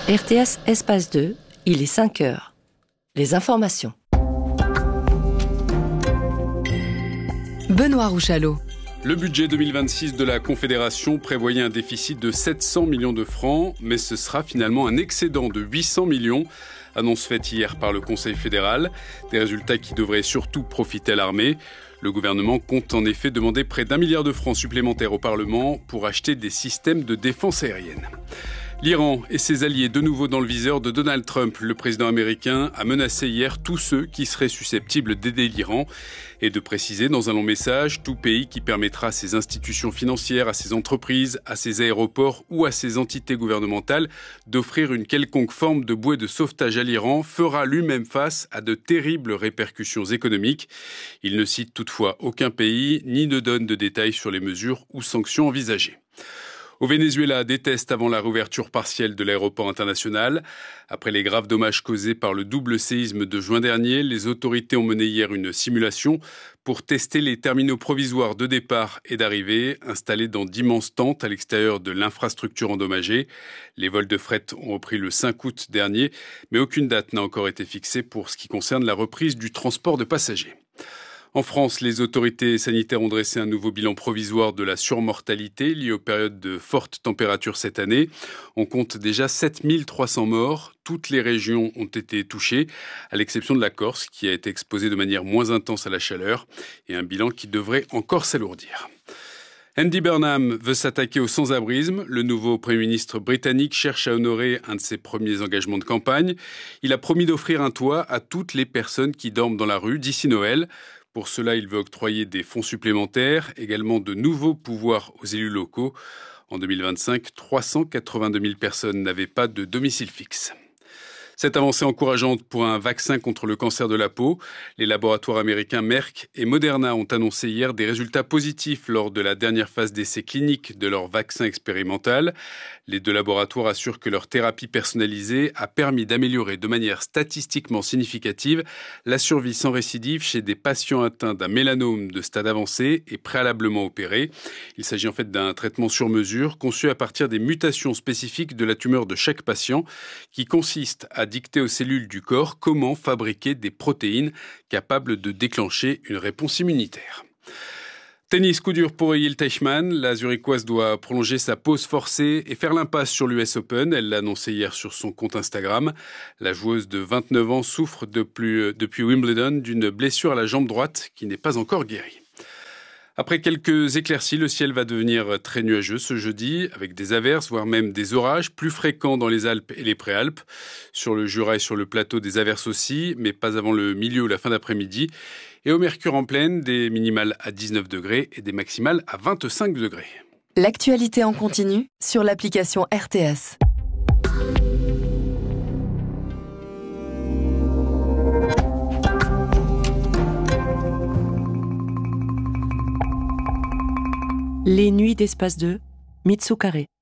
RTS Espace 2, il est 5 heures. Les informations. Benoît Rouchalot. Le budget 2026 de la Confédération prévoyait un déficit de 700 millions de francs, mais ce sera finalement un excédent de 800 millions. Annonce faite hier par le Conseil fédéral. Des résultats qui devraient surtout profiter à l'armée. Le gouvernement compte en effet demander près d'1 milliard de francs supplémentaires au Parlement pour acheter des systèmes de défense aérienne. L'Iran et ses alliés de nouveau dans le viseur de Donald Trump. Le président américain a menacé hier tous ceux qui seraient susceptibles d'aider l'Iran et de préciser dans un long message tout pays qui permettra à ses institutions financières, à ses entreprises, à ses aéroports ou à ses entités gouvernementales d'offrir une quelconque forme de bouée de sauvetage à l'Iran fera lui-même face à de terribles répercussions économiques. Il ne cite toutefois aucun pays ni ne donne de détails sur les mesures ou sanctions envisagées. Au Venezuela, des tests avant la réouverture partielle de l'aéroport international. Après les graves dommages causés par le double séisme de juin dernier, les autorités ont mené hier une simulation pour tester les terminaux provisoires de départ et d'arrivée installés dans d'immenses tentes à l'extérieur de l'infrastructure endommagée. Les vols de fret ont repris le 5 août dernier, mais aucune date n'a encore été fixée pour ce qui concerne la reprise du transport de passagers. En France, les autorités sanitaires ont dressé un nouveau bilan provisoire de la surmortalité liée aux périodes de fortes températures cette année. On compte déjà 7300 morts. Toutes les régions ont été touchées, à l'exception de la Corse, qui a été exposée de manière moins intense à la chaleur, et un bilan qui devrait encore s'alourdir. Andy Burnham veut s'attaquer au sans-abrisme. Le nouveau Premier ministre britannique cherche à honorer un de ses premiers engagements de campagne. Il a promis d'offrir un toit à toutes les personnes qui dorment dans la rue d'ici Noël. Pour cela, il veut octroyer des fonds supplémentaires, également de nouveaux pouvoirs aux élus locaux. En 2025, 382 000 personnes n'avaient pas de domicile fixe. Cette avancée encourageante pour un vaccin contre le cancer de la peau. Les laboratoires américains Merck et Moderna ont annoncé hier des résultats positifs lors de la dernière phase d'essai clinique de leur vaccin expérimental. Les deux laboratoires assurent que leur thérapie personnalisée a permis d'améliorer de manière statistiquement significative la survie sans récidive chez des patients atteints d'un mélanome de stade avancé et préalablement opérés. Il s'agit en fait d'un traitement sur mesure conçu à partir des mutations spécifiques de la tumeur de chaque patient qui consiste à dicter aux cellules du corps comment fabriquer des protéines capables de déclencher une réponse immunitaire. Tennis, coup dur pour Jil Teichmann. La Zurichoise doit prolonger sa pause forcée et faire l'impasse sur l'US Open. Elle l'a annoncé hier sur son compte Instagram. La joueuse de 29 ans souffre depuis Wimbledon d'une blessure à la jambe droite qui n'est pas encore guérie. Après quelques éclaircies, le ciel va devenir très nuageux ce jeudi, avec des averses, voire même des orages, plus fréquents dans les Alpes et les Préalpes. Sur le Jura et sur le plateau, des averses aussi, mais pas avant le milieu ou la fin d'après-midi. Et au mercure en pleine, des minimales à 19 degrés et des maximales à 25 degrés. L'actualité en continu sur l'application RTS. Les nuits d'Espace 2, Mitsukare.